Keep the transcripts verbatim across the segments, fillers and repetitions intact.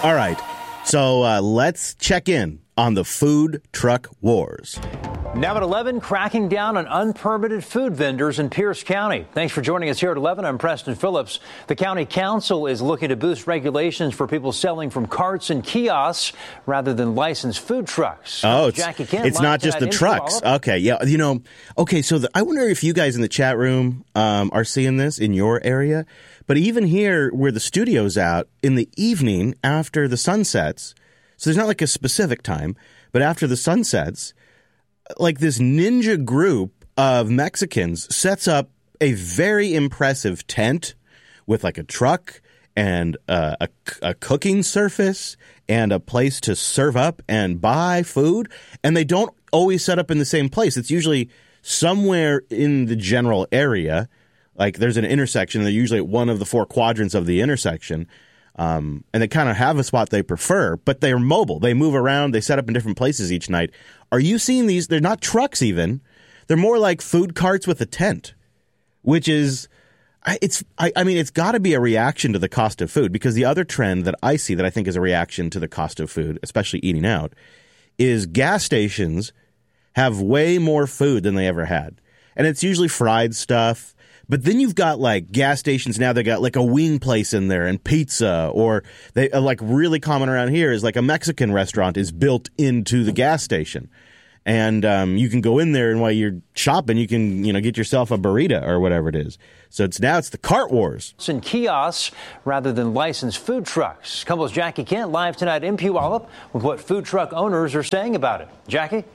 All right. So uh, let's check in on the food truck wars. Now at eleven, cracking down on unpermitted food vendors in Pierce County. Thanks for joining us here at eleven. I'm Preston Phillips. The county council is looking to boost regulations for people selling from carts and kiosks rather than licensed food trucks. Oh, it's, Jackie Kent, it's not just the trucks. Okay, yeah. You know, okay, so the, I wonder if you guys in the chat room um, are seeing this in your area. But even here where the studio's out, in the evening after the sun sets, so there's not like a specific time, but after the sun sets, like this ninja group of Mexicans sets up a very impressive tent with like a truck and uh, a, a cooking surface and a place to serve up and buy food. And they don't always set up in the same place. It's usually somewhere in the general area. Like there's an intersection. They're usually at one of the four quadrants of the intersection. Um, and they kind of have a spot they prefer, but they're mobile. They move around. They set up in different places each night. Are you seeing these? They're not trucks even. They're more like food carts with a tent, which is, it's. I, I mean, it's got to be a reaction to the cost of food, because the other trend that I see that I think is a reaction to the cost of food, especially eating out, is gas stations have way more food than they ever had. And it's usually fried stuff. But then you've got like gas stations now. They got like a wing place in there and pizza, or they uh, like really common around here is like a Mexican restaurant is built into the gas station, and um, you can go in there and while you're shopping, you can you know get yourself a burrito or whatever it is. So it's now it's the cart wars. In kiosks rather than licensed food trucks. Couples Jackie Kent live tonight in Puyallup with what food truck owners are saying about it. Jackie.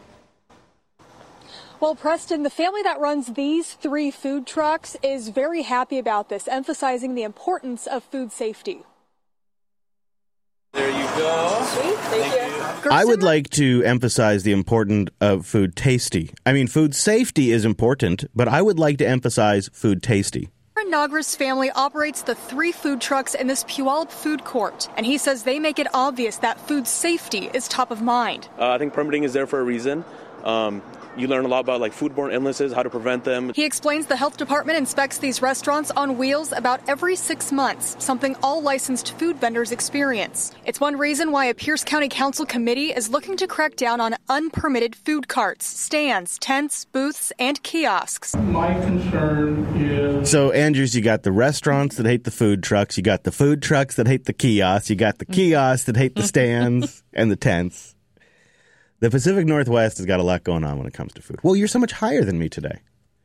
Well, Preston, the family that runs these three food trucks is very happy about this, emphasizing the importance of food safety. There you go. Sweet. Thank, Thank you. I would like to emphasize the importance of food tasty. I mean, food safety is important, but I would like to emphasize food tasty. Nagris family operates the three food trucks in this Puyallup food court, and he says they make it obvious that food safety is top of mind. Uh, I think permitting is there for a reason. Um, You learn a lot about like foodborne illnesses, how to prevent them. He explains the health department inspects these restaurants on wheels about every six months, something all licensed food vendors experience. It's one reason why a Pierce County Council committee is looking to crack down on unpermitted food carts, stands, tents, booths, and kiosks. My concern is... So, Andrews, you got the restaurants that hate the food trucks, you got the food trucks that hate the kiosks, you got the kiosks that hate the stands and the tents. The Pacific Northwest has got a lot going on when it comes to food. Well, you're so much higher than me today.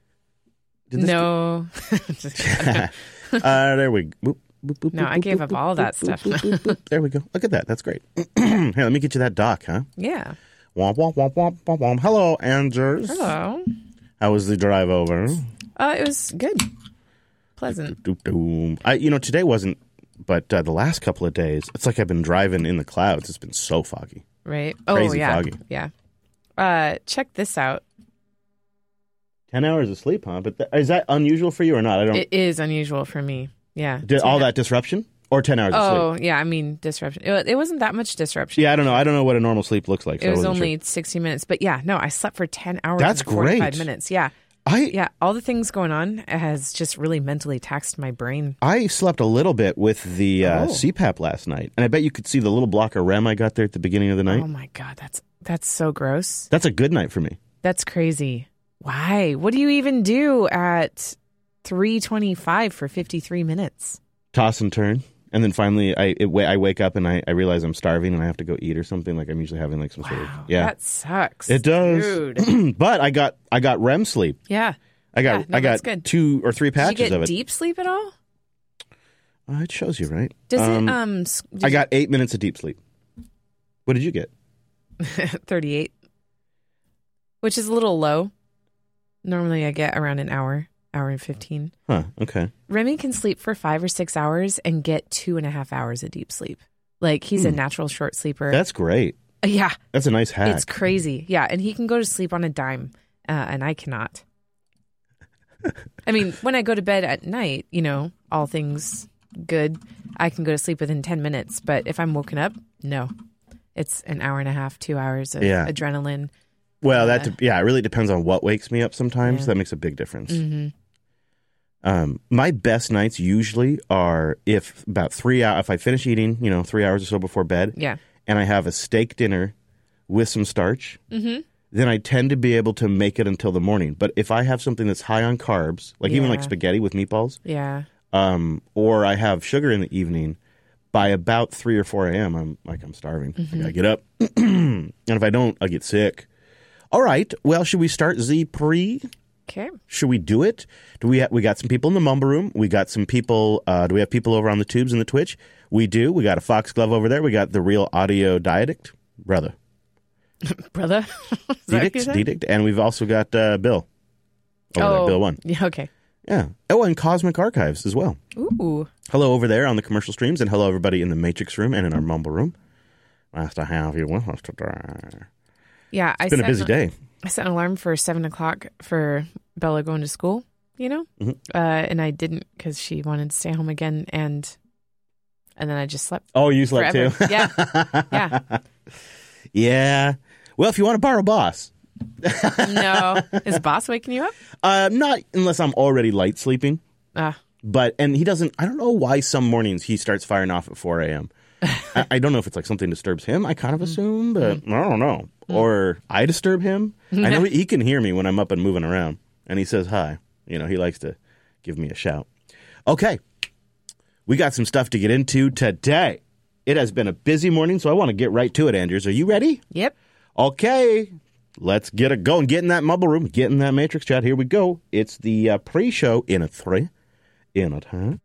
No. uh, there we go. Boop, boop, no, boop, I gave boop, up boop, all boop, that boop, stuff. Boop, boop, boop, boop. There we go. Look at that. That's great. Here, let me get you that doc, huh? Yeah. Womp, womp, womp, womp, womp, womp. Hello, Andrews. Hello. How was the drive over? Uh, it was good. Pleasant. Doop, doop, doop. I, you know, today wasn't, but uh, the last couple of days, it's like I've been driving in the clouds. It's been so foggy. Right. Crazy oh, yeah. foggy. Yeah. Uh, check this out. Ten hours of sleep, huh? But th- is that unusual for you or not? I don't. It is unusual for me. Yeah. Did all that disruption or ten hours oh, of sleep? Oh, yeah. I mean, disruption. It, it wasn't that much disruption. Yeah, I don't know. I don't know what a normal sleep looks like. So it was only sure. sixty minutes. But yeah, no, I slept for ten hours That's and forty-five great. minutes. Yeah. I Yeah. All the things going on has just really mentally taxed my brain. I slept a little bit with the uh, Oh. C PAP last night. And I bet you could see the little block of R E M I got there at the beginning of the night. Oh, my God. That's that's so gross. That's a good night for me. That's crazy. Why? What do you even do at three twenty-five for fifty-three minutes? Toss and turn. And then finally, I it, I wake up and I, I realize I'm starving and I have to go eat or something. Like I'm usually having like some Wow, sort of yeah. That sucks. It does. Dude. But I got I got R E M sleep. Yeah. I got Yeah, no, I that's got good. two or three patches Did you get of it. deep sleep at all? Uh, it shows you, right? Does Um, it? Um, s- did I got eight minutes of deep sleep. What did you get? you- thirty-eight, which is a little low. Normally, I get around an hour, hour and fifteen. Huh. Okay. Remy can sleep for five or six hours and get two and a half hours of deep sleep. Like he's a Hmm. natural short sleeper. That's great. yeah, That's a nice hack. it's crazy. Yeah, and he can go to sleep on a dime, uh, and I cannot. I mean, when I go to bed at night, you know, all things good, I can go to sleep within ten minutes. But if I'm woken up, no. It's an hour and a half, two hours of Yeah. adrenaline. Well, Uh, that de- yeah, it really depends on what wakes me up sometimes. Yeah. That makes a big difference. Mm-hmm. Um, my best nights usually are if about three hours, if I finish eating, you know, three hours or so before bed, Yeah. and I have a steak dinner with some starch, Mm-hmm. then I tend to be able to make it until the morning. But if I have something that's high on carbs, like even like Yeah. spaghetti with meatballs, Yeah. um, or I have sugar in the evening, by about three or four a.m., I'm like, I'm starving. Mm-hmm. I gotta get up. And if I don't, I'll get sick. All right. Well, should we start Z Pre? Okay. Should we do it? Do we ha- we got some people in the mumble room? We got some people. Uh, do we have people over on the tubes and the Twitch? We do. We got a Foxglove over there. We got the Real Audio Diedict, brother. Brother. Is that what you Dedict, said? Dedict, and we've also got uh, Bill. Over there, Oh, Bill one. Yeah. Okay. Yeah. Oh, and Cosmic Archives as well. Ooh. Hello over there on the commercial streams, and hello everybody in the Matrix room and in our mumble room. Nice to have you with us today. Yeah. It's been a busy day. I set an alarm for seven o'clock for Bella going to school, you know, Mm-hmm. uh, and I didn't because she wanted to stay home again, and and then I just slept. Oh, you slept forever. too? Yeah, yeah. Yeah. Well, if you want to borrow Boss. No, is Boss waking you up? Uh, not unless I'm already light sleeping. Ah, But, and he doesn't, I don't know why some mornings he starts firing off at four a.m. I, I don't know if it's like something disturbs him. I kind of assume, but I don't know. Or I disturb him. I know he, he can hear me when I'm up and moving around. And he says hi. You know, he likes to give me a shout. Okay. We got some stuff to get into today. It has been a busy morning, so I want to get right to it, Andrews. Are you ready? yep. Okay. Let's get it going. Get in that mumble room. Get in that Matrix chat. Here we go. It's the uh, pre-show in a three, in a two,